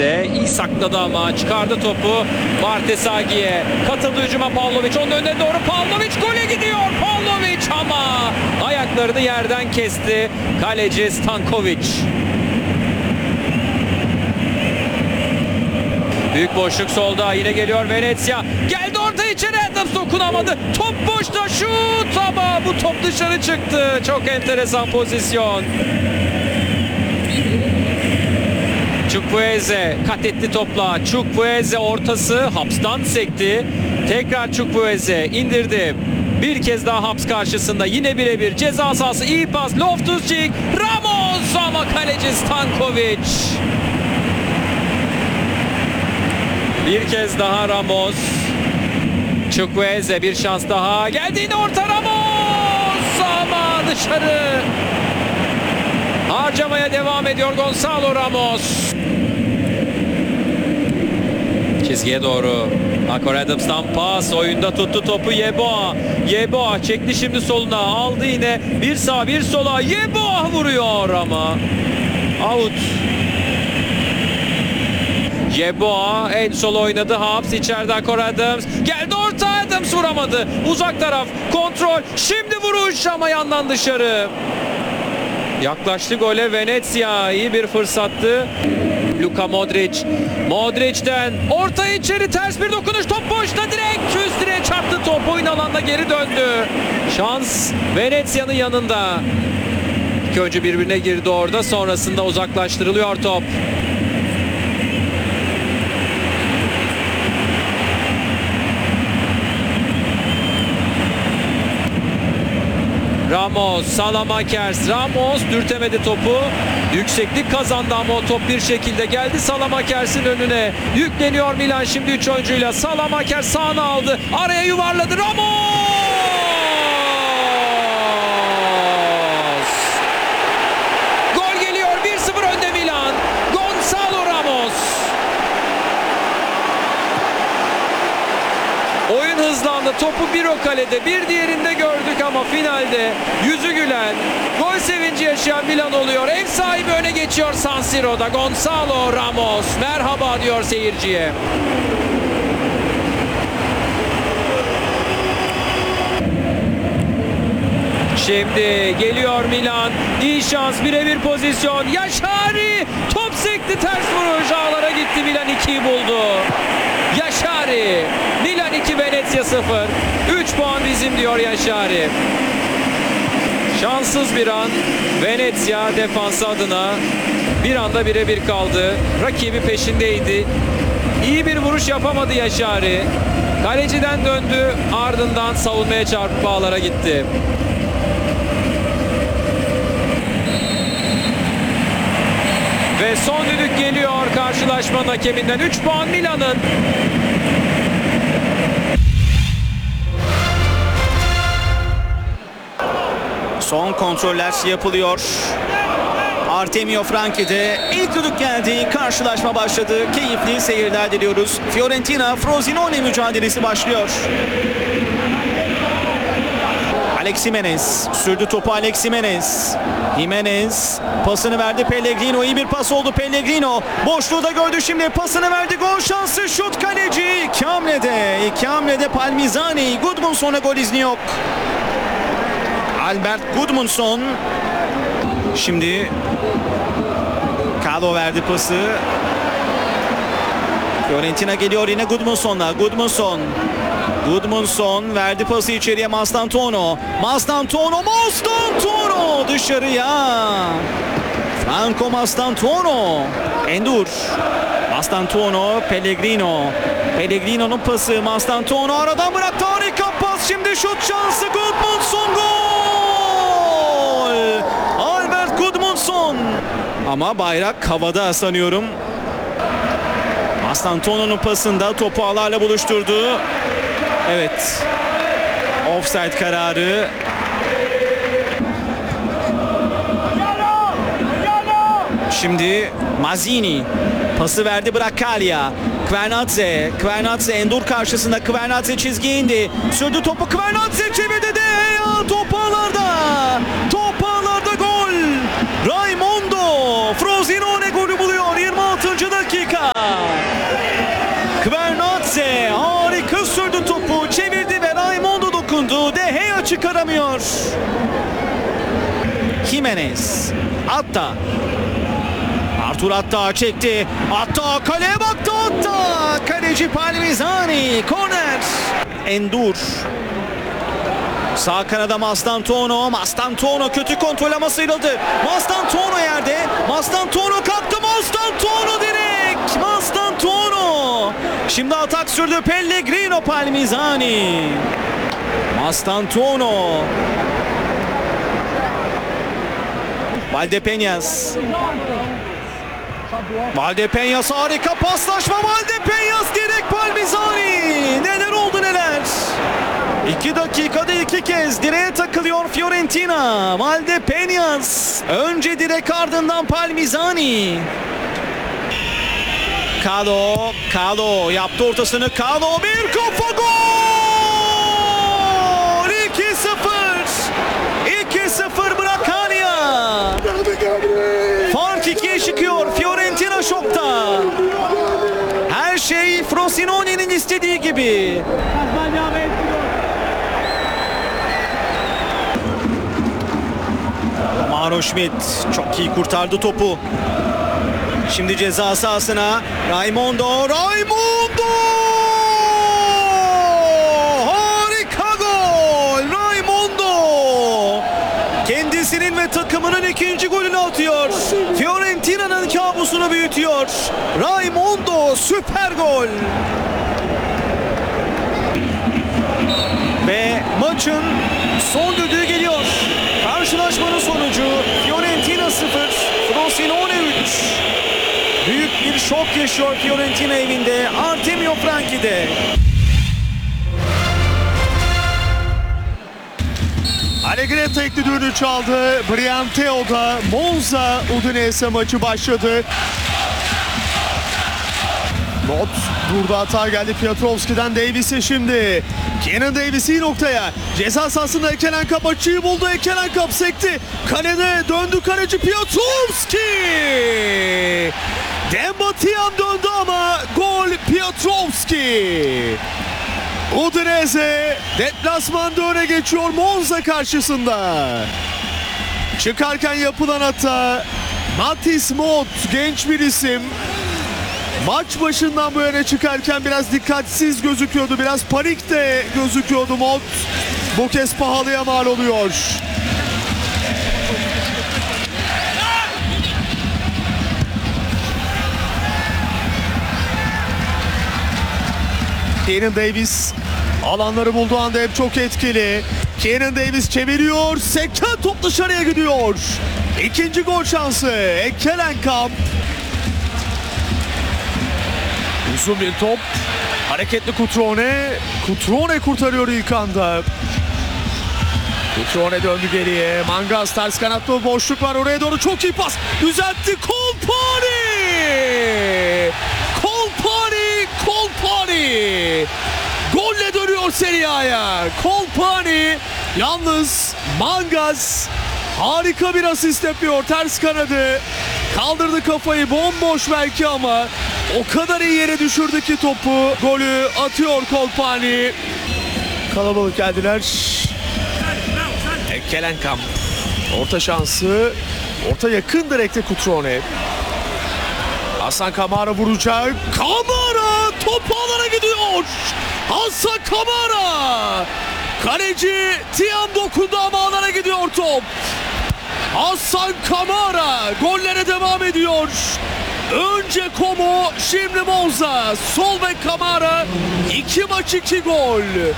Kvernadze iyi sakladı ama çıkardı topu. Bartesagi'ye katıldı hücuma Pavlovic. Onun önüne doğru Pavlovic gole gidiyor. Pavlovic ama ayaklarını yerden kesti kaleci Stankovic. Büyük boşluk solda, yine geliyor Venezia. Geldi orta içeri, Adams dokunamadı. Top boşta, şut ama bu top dışarı çıktı. Çok enteresan pozisyon. Chukwueze kat etti topla. Chukwueze ortası Haps'tan sekti. Tekrar Chukwueze indirdi. Bir kez daha Haps karşısında, yine birebir ceza sahası, iyi pas, Loftus-Cheek, Ramos ama kaleci Stankovic. Bir kez daha Ramos. Chukwueze bir şans daha. Geldi yine orta, Ramos ama dışarı. Harcamaya devam ediyor Gonçalo Ramos. Çizgiye doğru. Akor Adams'tan pas. Oyunda tuttu topu Yeboah. Yeboah çekti şimdi soluna. Aldı yine. Bir sağ bir sola. Yeboah vuruyor ama out. Yeboah en sol oynadı. Haps içeride, Akor Adams. Geldi orta, Adams vuramadı. Uzak taraf. Kontrol. Şimdi vuruş ama yandan dışarı. Yaklaştı gole Venezia. İyi bir fırsattı. Luka Modric. Modric'ten orta içeri, ters bir dokunuş. Top boşta, direkt üst direğe çarptı top. Oyun alanda geri döndü. Şans Venezia'nın yanında. İlk önce birbirine girdi orada. Sonrasında uzaklaştırılıyor top. Ramos, Salamakers. Ramos dürtemedi topu. Yükseklik kazandı ama o top bir şekilde geldi Salamakers'in önüne. Yükleniyor Milan şimdi 3 oyuncuyla. Salamakers sağına aldı. Araya yuvarladı. Ramos! Gol geliyor. 1-0 önde Milan. Gonçalo Ramos. Oyun hızlandı. Topu bir o kalede, bir diğerinde gördük ama finalde yüzü gülen, gol sevinci yaşayan Milan oluyor. Ev sahibi öne geçiyor San Siro'da. Gonçalo Ramos merhaba diyor seyirciye. Şimdi geliyor Milan. İyi şans, birebir pozisyon. Yaşari top sekti, ters vuruş ağlara gitti. Milan 2'yi buldu. Yaşari. Milan 2, Venezia 0. 3 puan bizim diyor Yaşari. Şanssız bir an Venezia defansı adına. Bir anda birebir kaldı. Rakibi peşindeydi. İyi bir vuruş yapamadı Yaşari. Kaleciden döndü, ardından savunmaya çarpıp ağlara gitti. Ve son düdük geliyor karşılaşmanın hakeminden. 3 puan Milan'ın. Son kontroller yapılıyor. Artemio Franchi'de ilk düdük geldi. Karşılaşma başladı. Keyifli seyirler diliyoruz. Fiorentina Frosinone mücadelesi başlıyor. Alex Jimenez sürdü topu. Alex Jimenez. Jimenez pasını verdi Pellegrino. İyi bir pas oldu Pellegrino. Boşluğu da gördü şimdi. Pasını verdi. Gol şansı. Şut kaleci. İki hamlede Palmizani. Gudmundsson'a gol izni yok. Albert Gudmundsson. Şimdi Carlo verdi pası. Fiorentina geliyor yine Gudmundsson'la. Gudmundsson verdi pası içeriye. Mastantuono dışarıya. Franco Mastantuono. Endur. Mastantuono, Pellegrino'nun pası. Mastantuono aradan bıraktı. Harika pas. Şimdi şut şansı. Gudmundsson gol. Albert Gudmundsson. Ama bayrak havada sanıyorum. Mastantuono'nun pasında topu ağlarla buluşturdu. Evet. Offside kararı. Şimdi Mazzini pası verdi Brakkalia. Kvernadze Endur karşısında. Kvernadze çizgiye indi. Sürdü topu. Kvernadze çevirdi de top ağlarda gol. Raimondo Frosinone golü buluyor 26. dakika. çıkaramıyor. Jimenez. Atta. Artur Atta çekti. Atta kaleye baktı Atta. Kaleci Palmisani. Korner. Endur. Sağ kanada Mastantuono. Mastantuono kötü kontrol ama sıyrıldı. Mastantuono yerde. Mastantuono kaptı. Mastantuono direkt. Mastantuono. Şimdi atak sürdü Pellegrino Palmisani. Mastantuono. Valdepeñas. Valdepeñas harika paslaşma. Valdepeñas direkt Palmisani. Neler oldu neler. 2 dakikada 2 kez direğe takılıyor Fiorentina. Valdepeñas. Önce direk ardından Palmisani. Kalo yaptı ortasını. Kalo bir kafa gol. 2-0 Bırakania. Fark 2'ye çıkıyor. Fiorentina şokta. Her şey Frosinone'nin istediği gibi. Mauro Schmidt çok iyi kurtardı topu. Şimdi ceza sahasına Raimundo. Harika gol. Raimundo kendisinin ve takımının ikinci golünü atıyor. Fiorentina'nın kabusunu büyütüyor. Raimundo süper gol. Ve maçın son düdüğü geliyor. Karşılaşmanın sonucu Fiorentina 0, Frosinone 3. Büyük bir şok yaşıyor Fiorentina evinde, Artemio Franchi'de. Allegri tekli düğünü çaldı. Brianteo'da Monza Udinese maçı başladı. Not burada hata geldi Piotrowski'den Davis'e şimdi. Kenan Davis iyi noktaya. Ceza sahasında Ekelenkamp açıyı buldu. Ekelenkamp sekti. Kalede döndü kaleci Piotrowski. Demba Tiam döndü ama gol Piotrowski. Udinese deplasmanda öne geçiyor Monza karşısında. Çıkarken yapılan hata. Matis Mot genç bir isim. Maç başından bu yana çıkarken biraz dikkatsiz gözüküyordu. Biraz panik de gözüküyordu Mot. Bu kez pahalıya mal oluyor. Kenan Davis alanları bulduğu anda hep çok etkili. Kenan Davis çeviriyor. Seken top dışarıya gidiyor. İkinci gol şansı. Ekelenkamp. Uzun bir top. Hareketli Cutrone. Cutrone kurtarıyor ilk anda. Cutrone döndü geriye. Mangas ters kanatta boşluk var. Oraya doğru çok iyi pas. Düzeltti. Kolpani. Golle dönüyor Serie A'ya. Kolpani. Yalnız Mangas harika bir asist yapıyor. Ters kanadı. Kaldırdı kafayı, bomboş belki ama o kadar iyi yere düşürdü ki topu. Golü atıyor Kolpani. Kalabalık geldiler. Ekelenkamp. Orta şansı. Orta yakın direkte Cutrone. Hasan Kamara vuracak. Kamara topu alana gidiyor. Hasan Kamara. Kaleci Tiam dokundu ama alana gidiyor top. Hasan Kamara gollere devam ediyor. Önce Como, şimdi Monza. Sol bek Kamara. 2 maç 2 gol.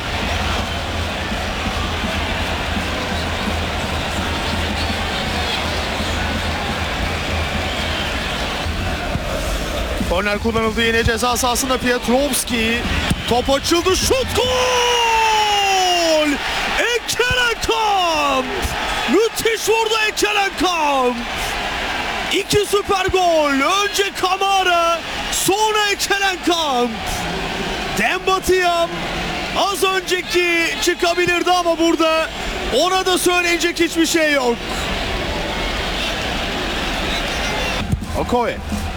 Korner kullanıldı yine ceza sahasında Piotrowski. Top açıldı, şut, gol! Ekelenkamp! Müthiş vurdu Ekelenkamp! 2 süper gol. Önce Kamara, sonra Ekelenkamp. Demba Tiam az önceki çıkabilirdi ama burada ona da söyleyecek hiçbir şey yok. Okoye.